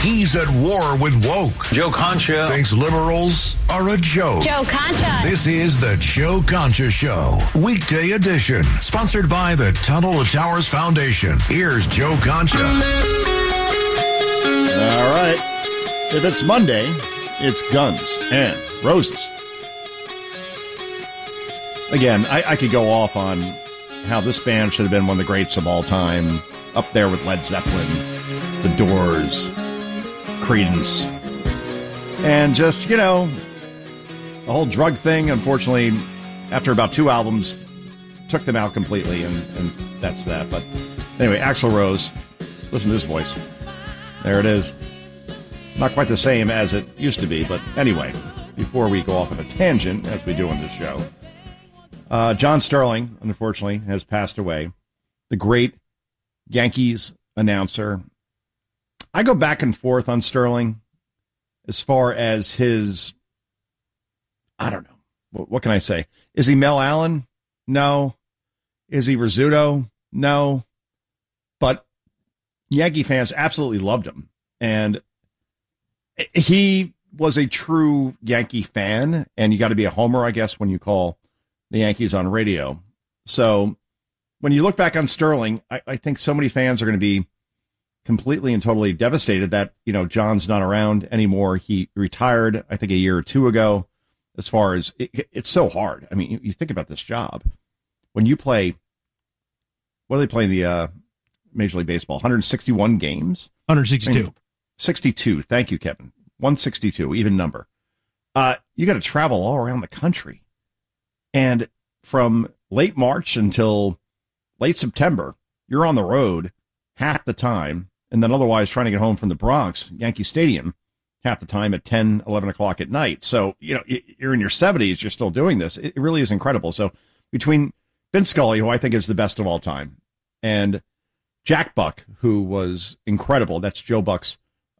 He's at war with woke. Joe Concha thinks liberals are a joke. Joe Concha. This is the Joe Concha Show, weekday edition, sponsored by the Tunnel to Towers Foundation. Here's Joe Concha. All right. If it's Monday, it's Guns and Roses. Again, I could go off on how this band should have been one of the greats of all time, up there with Led Zeppelin, The Doors, Creedence, and just, you know, the whole drug thing, unfortunately, after about 2 albums, took them out completely, and that's that. But anyway, Axl Rose, listen to this voice. There it is. Not quite the same as it used to be, but anyway, before we go off on a tangent, as we do on this show, John Sterling, unfortunately, has passed away. The great Yankees announcer. I go back and forth on Sterling as far as his, I don't know. What can I say? Is he Mel Allen? No. Is he Rizzuto? No. But Yankee fans absolutely loved him. And he was a true Yankee fan. And you got to be a homer, I guess, when you call the Yankees on radio. So when you look back on Sterling, I think so many fans are going to be completely and totally devastated that, you know, John's not around anymore. He retired, I think, a year or two ago. As far as it's so hard. I mean, you think about this job. When you play, what do they play in the Major League Baseball? 161 games? 162. I mean, 62. Thank you, Kevin. 162, even number. You got to travel all around the country. And from late March until late September, you're on the road half the time, and then otherwise trying to get home from the Bronx, Yankee Stadium, half the time at 10, 11 o'clock at night. So, you know, you're in your 70s, you're still doing this. It really is incredible. So between Vince Scully, who I think is the best of all time, and Jack Buck, who was incredible, that's Joe Buck's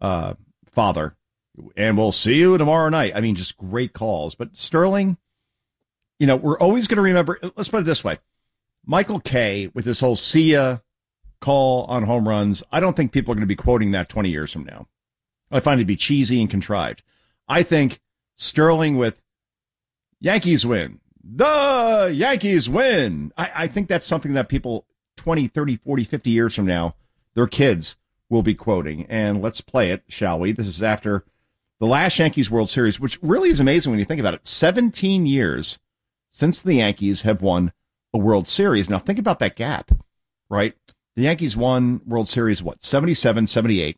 father, and we'll see you tomorrow night. I mean, just great calls. But Sterling, you know, we're always going to remember, let's put it this way. Michael Kay, with this whole see ya call on home runs, I don't think people are going to be quoting that 20 years from now. I find it to be cheesy and contrived. I think Sterling with Yankees win. The Yankees win. I think that's something that people 20, 30, 40, 50 years from now, their kids will be quoting. And let's play it, shall we? This is after the last Yankees World Series, which really is amazing when you think about it. 17 years since the Yankees have won a World Series. Now, think about that gap, right? The Yankees won World Series, 77, 78,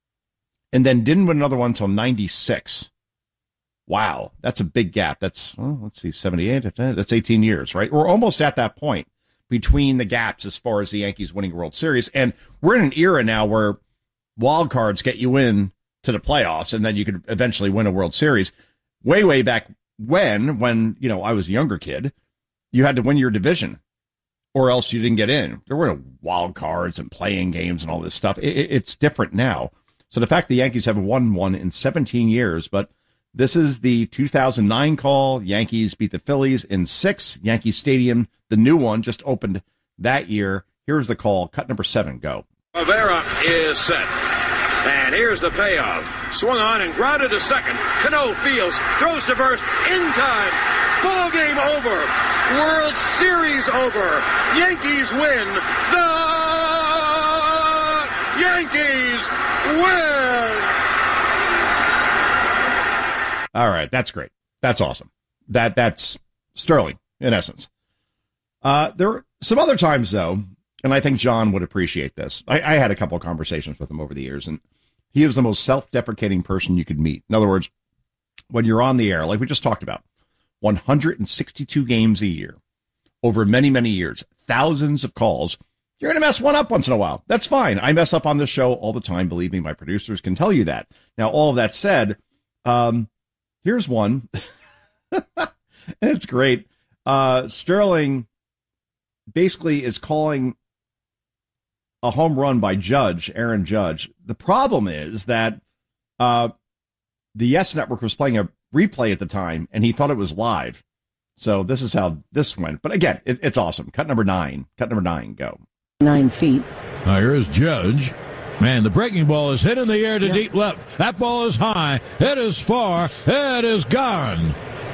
and then didn't win another one until 96. Wow, that's a big gap. That's, well, let's see, 78, that's 18 years, right? We're almost at that point between the gaps as far as the Yankees winning World Series. And we're in an era now where wild cards get you in to the playoffs, and then you could eventually win a World Series. Way back when, you know, I was a younger kid, you had to win your division, or else you didn't get in. There were no wild cards and playing games and all this stuff. It's different now. So the fact the Yankees haven't won one in 17 years, but this is the 2009 call. Yankees beat the Phillies in 6. Yankee Stadium, the new one, just opened that year. Here's the call. Cut number 7, go. Rivera is set. And here's the payoff. Swung on and grounded to second. Cano fields, throws to first, in time. Ball game over. World Series over. Yankees win. The Yankees win. All right, that's great. That's awesome. That's Sterling, in essence. There are some other times, though, and I think John would appreciate this. I had a couple of conversations with him over the years, and he is the most self-deprecating person you could meet. In other words, when you're on the air, like we just talked about, 162 games a year, over many, many years, thousands of calls, you're going to mess one up once in a while. That's fine. I mess up on this show all the time. Believe me, my producers can tell you that. Now, all of that said, here's one. And it's great. Sterling basically is calling a home run by Aaron Judge. The problem is that the Yes Network was playing a replay at the time, and he thought it was live. So this is how this went. But again, it's awesome. Cut number 9. Cut number 9, go. 9 feet. Now here's Judge. Man, the breaking ball is hit in the air to deep left. That ball is high. It is far. It is gone.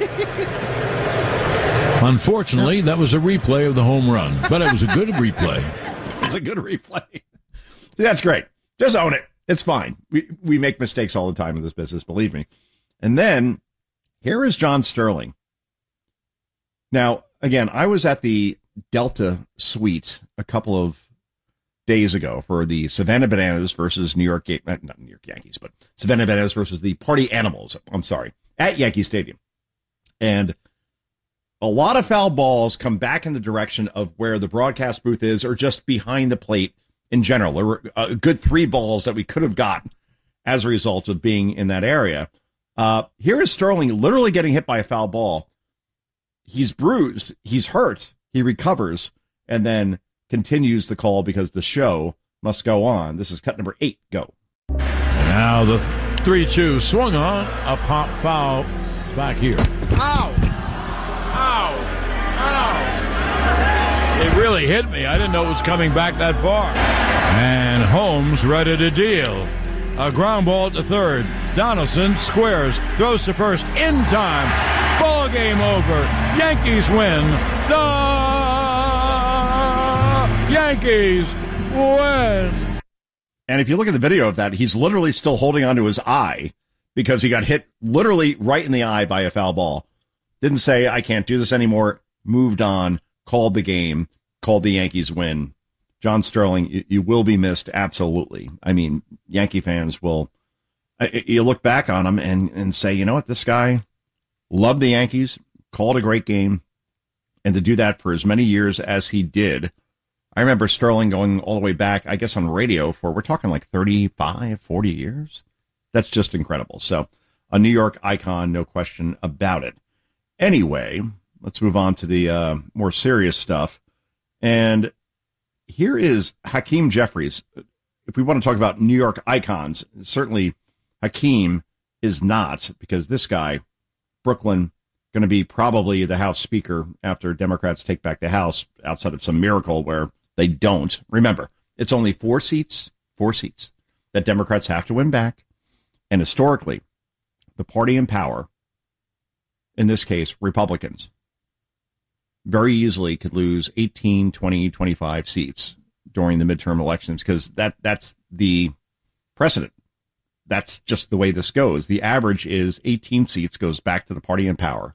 Unfortunately, that was a replay of the home run, but it was a good replay. It was a good replay. See, that's great. Just own it. It's fine. We make mistakes all the time in this business, believe me. And then here is John Sterling. Now, again, I was at the Delta Suite a couple of days ago for the Savannah Bananas versus not New York Yankees, but Savannah Bananas versus the Party Animals, I'm sorry, at Yankee Stadium. And a lot of foul balls come back in the direction of where the broadcast booth is or just behind the plate in general. There were a good 3 balls that we could have gotten as a result of being in that area. Here is Sterling literally getting hit by a foul ball. He's bruised. He's hurt. He recovers and then continues the call because the show must go on. This is cut number 8. Go. Now the 3-2 swung on. A pop foul back here. Ow! Ow! Ow! It really hit me. I didn't know it was coming back that far. And Holmes ready to deal. A ground ball to third. Donaldson squares. Throws to first in time. Ball game over. Yankees win. The Yankees win. And if you look at the video of that, he's literally still holding onto his eye because he got hit literally right in the eye by a foul ball. Didn't say, I can't do this anymore. Moved on, called the game, called the Yankees win. John Sterling, you will be missed, absolutely. I mean, Yankee fans will, you look back on him and say, you know what, this guy loved the Yankees, called a great game, and to do that for as many years as he did. I remember Sterling going all the way back, I guess, on radio for, we're talking like 35, 40 years. That's just incredible. So a New York icon, no question about it. Anyway, let's move on to the more serious stuff. And here is Hakeem Jeffries. If we want to talk about New York icons, certainly Hakeem is not, because this guy, Brooklyn, going to be probably the House Speaker after Democrats take back the House, outside of some miracle where they don't. Remember, it's only 4 seats that Democrats have to win back. And historically, the party in power, in this case, Republicans, very easily could lose 18, 20, 25 seats during the midterm elections because that's the precedent. That's just the way this goes. The average is 18 seats goes back to the party in power,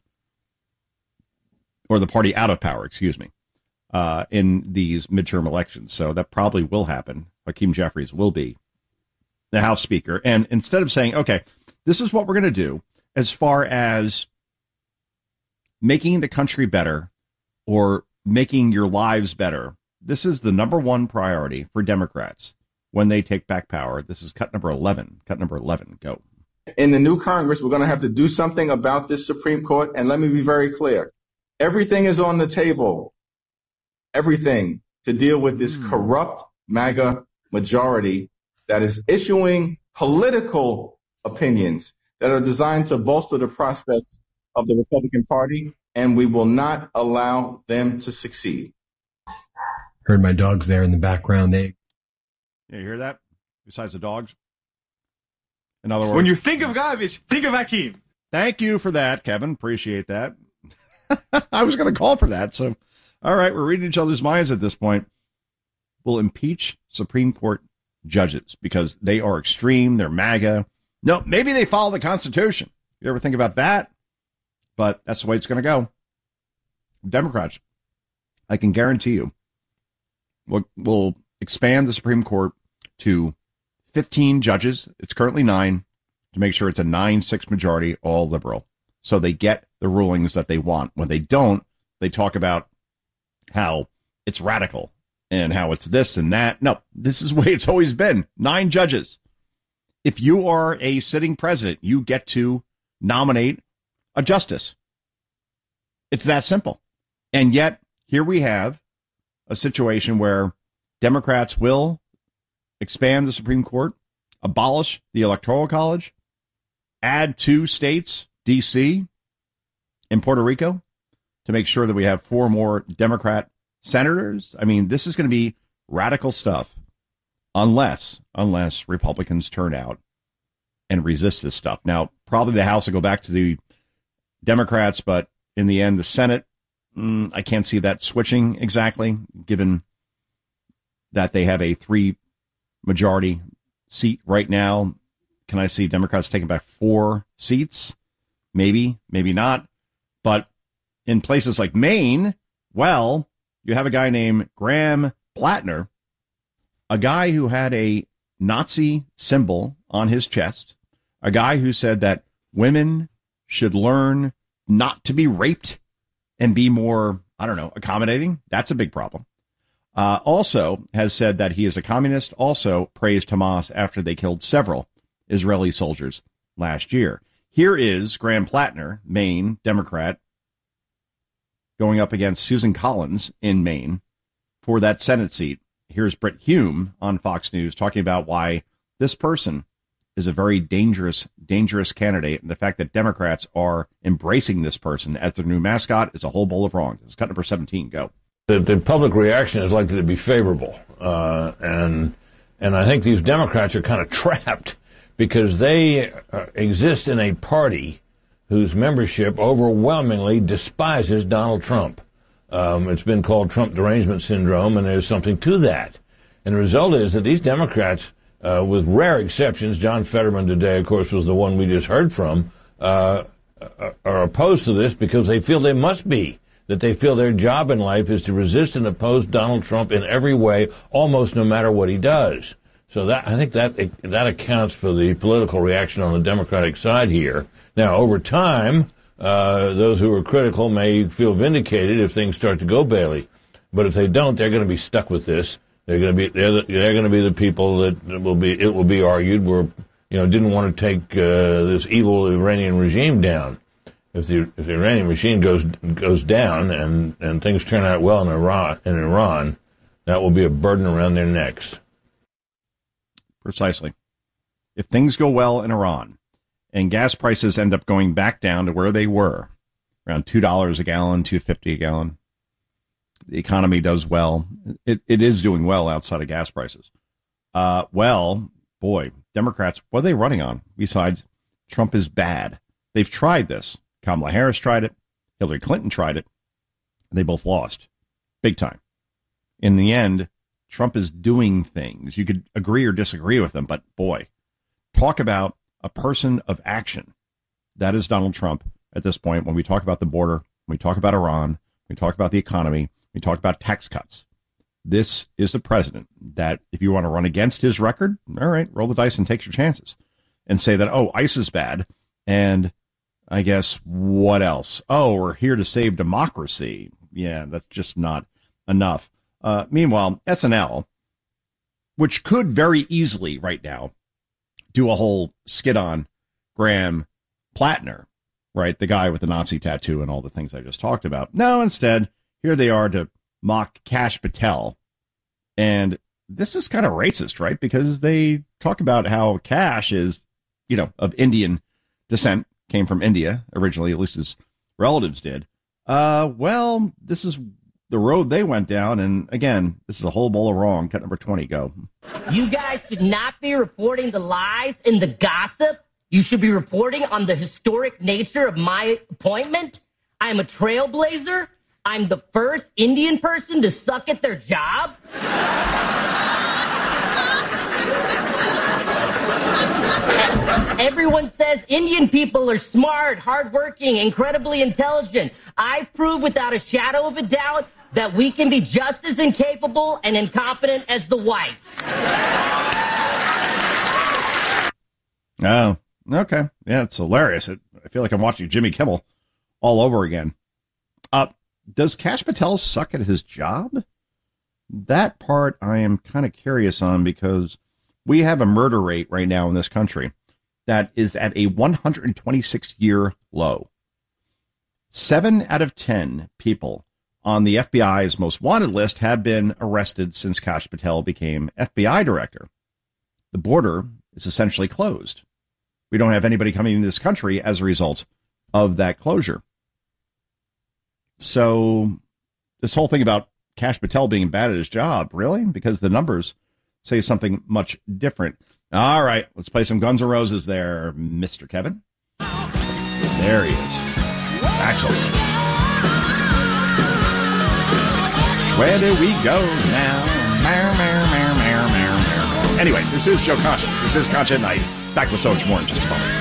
or the party out of power, excuse me, in these midterm elections. So that probably will happen. Hakeem Jeffries will be the House Speaker. And instead of saying, okay, this is what we're going to do as far as making the country better or making your lives better, this is the number one priority for Democrats when they take back power. This is cut number 11. Cut number 11. Go. In the new Congress, we're going to have to do something about this Supreme Court. And let me be very clear. Everything is on the table. Everything to deal with this corrupt MAGA majority that is issuing political opinions that are designed to bolster the prospects of the Republican Party, and we will not allow them to succeed. Heard my dogs there in the background. Yeah, you hear that? Besides the dogs? In other words, When you think of garbage, think of Hakeem. Thank you for that, Kevin. Appreciate that. I was going to call for that. So, all right, we're reading each other's minds at this point. We'll impeach Supreme Court judges because they are extreme. They're MAGA. No, maybe they follow the Constitution. You ever think about that? But that's the way it's going to go. Democrats, I can guarantee you, will expand the Supreme Court to 15 judges. It's currently 9, to make sure it's a 9-6 majority, all liberal. So they get the rulings that they want. When they don't, they talk about how it's radical and how it's this and that. No, this is the way it's always been. 9 judges. If you are a sitting president, you get to nominate a justice. It's that simple. And yet, here we have a situation where Democrats will expand the Supreme Court, abolish the Electoral College, add 2 states, D.C. and Puerto Rico, to make sure that we have 4 more Democrat senators. I mean, this is going to be radical stuff. unless Republicans turn out and resist this stuff. Now, probably the House will go back to the Democrats, but in the end, the Senate, I can't see that switching exactly, given that they have a 3 majority seat right now. Can I see Democrats taking back 4 seats? Maybe, maybe not. But in places like Maine, well, you have a guy named Graham Plattner, a guy who had a Nazi symbol on his chest, a guy who said that women should learn not to be raped and be more, accommodating. That's a big problem. Also has said that he is a communist, also praised Hamas after they killed several Israeli soldiers last year. Here is Graham Plattner, Maine Democrat, going up against Susan Collins in Maine for that Senate seat. Here's Brit Hume on Fox News talking about why this person is a very dangerous candidate, and the fact that Democrats are embracing this person as their new mascot is a whole bowl of wrong. It's cut number 17. Go. The public reaction is likely to be favorable, and I think these Democrats are kind of trapped because they exist in a party whose membership overwhelmingly despises Donald Trump. It's been called Trump derangement syndrome, and there's something to that. And the result is that these Democrats, with rare exceptions, John Fetterman today, of course, was the one we just heard from, are opposed to this because they feel they must be, that they feel their job in life is to resist and oppose Donald Trump in every way, almost no matter what he does. So I think that accounts for the political reaction on the Democratic side here. Now, over time, those who are critical may feel vindicated if things start to go badly, but if they don't, they're going to be stuck with this. They're going to be the people that it will be argued didn't want to take this evil Iranian regime down. If the Iranian regime goes down and things turn out well in Iran, that will be a burden around their necks. Precisely. If things go well in Iran and gas prices end up going back down to where they were, around $2 a gallon, $2.50 a gallon, the economy does well. It is doing well outside of gas prices. Democrats, what are they running on besides Trump is bad? They've tried this. Kamala Harris tried it. Hillary Clinton tried it. They both lost. Big time. In the end, Trump is doing things. You could agree or disagree with them, but boy, talk about a person of action. That is Donald Trump at this point. When we talk about the border, when we talk about Iran, we talk about the economy, we talk about tax cuts. This is the president that if you want to run against his record, all right, roll the dice and take your chances and say that, ICE is bad. And I guess what else? We're here to save democracy. Yeah, that's just not enough. Meanwhile, SNL, which could very easily right now do a whole skit on Graham Plattner, right? The guy with the Nazi tattoo and all the things I just talked about. No, instead, here they are to mock Kash Patel. And this is kind of racist, right? Because they talk about how Kash is, of Indian descent, came from India originally, at least his relatives did. This is the road they went down. And again, this is a whole bowl of wrong. Cut number 20, go. You guys should not be reporting the lies and the gossip. You should be reporting on the historic nature of my appointment. I'm a trailblazer. I'm the first Indian person to suck at their job. Everyone says Indian people are smart, hardworking, incredibly intelligent. I've proved without a shadow of a doubt that we can be just as incapable and incompetent as the whites. Oh, okay. Yeah, it's hilarious. I feel like I'm watching Jimmy Kimmel all over again. Does Kash Patel suck at his job? That part I am kind of curious on because we have a murder rate right now in this country that is at a 126-year low. 7 out of 10 people on the FBI's most wanted list have been arrested since Kash Patel became FBI director. The border is essentially closed. We don't have anybody coming into this country as a result of that closure. So this whole thing about Kash Patel being bad at his job, really? Because the numbers say something much different. All right, let's play some Guns N' Roses there, Mr. Kevin. There he is. Axl. Where do we go now? Anyway, this is Joe Concha. This is Concha at Night. Back with so much more in just a moment.